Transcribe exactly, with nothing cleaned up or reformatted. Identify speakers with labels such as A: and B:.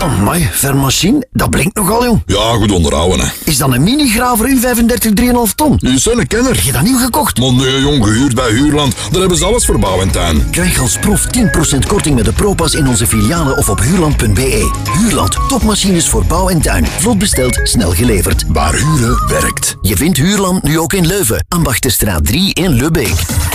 A: Amai, vermachine, dat blinkt nogal, jong.
B: Ja, goed onderhouden, hè.
A: Is dat een mini-graver U vijfendertig drie komma vijf ton?
B: Die is een kenner.
A: Heb je dat nieuw gekocht?
B: Maar nee, jong, gehuurd bij Huurland. Daar hebben ze alles voor bouw en tuin.
A: Krijg als prof tien procent korting met de ProPass in onze filialen of op huurland punt be. Huurland, topmachines voor bouw en tuin. Vlot besteld, snel geleverd.
B: Waar huren werkt.
A: Je vindt Huurland nu ook in Leuven, Ambachtenstraat drie in Lubbeek.